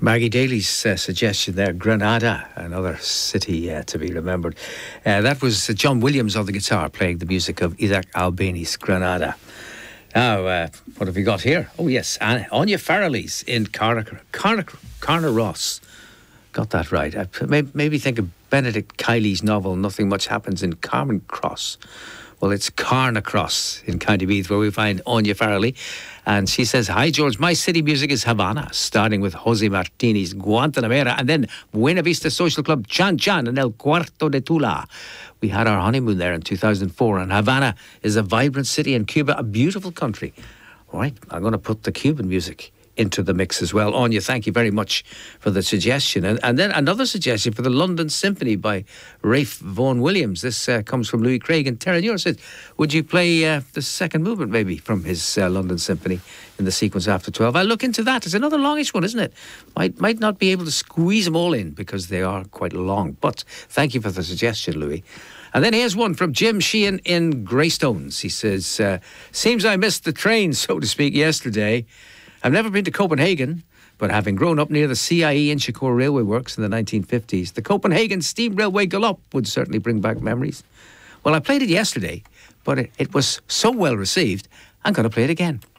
Maggie Daly's suggestion there, Granada, another city to be remembered. That was John Williams on the guitar playing the music of Isaac Albeni's Granada. Now, what have we got here? Oh yes, Anya Farrelly's in Carnaross. Got that right. Maybe think of Benedict Kiley's novel Nothing Much Happens in Carmancross. Well, it's Carnacross in County Meath where we find Anya Farrelly. And she says, "Hi George, my city music is Havana, starting with Jose Martini's Guantanamera and then Buena Vista Social Club Chan Chan and El Cuarto de Tula. We had our honeymoon there in 2004 and Havana is a vibrant city and Cuba a beautiful country." All right, I'm going to put the Cuban music into the mix as well. Anya, thank you very much for the suggestion. And then another suggestion for the London Symphony by Rafe Vaughan Williams. This comes from Louis Craig and Terranure said, would you play the second movement maybe from his London Symphony in the sequence after 12? I'll look into that. It's another longish one, isn't it? Might not be able to squeeze them all in because they are quite long. But thank you for the suggestion, Louis. And then here's one from Jim Sheehan in Greystones. He says, seems I missed the train, so to speak, yesterday. I've never been to Copenhagen, but having grown up near the CIE Inchicore Railway Works in the 1950s, the Copenhagen Steam Railway Galop would certainly bring back memories. Well, I played it yesterday, but it was so well received, I'm going to play it again.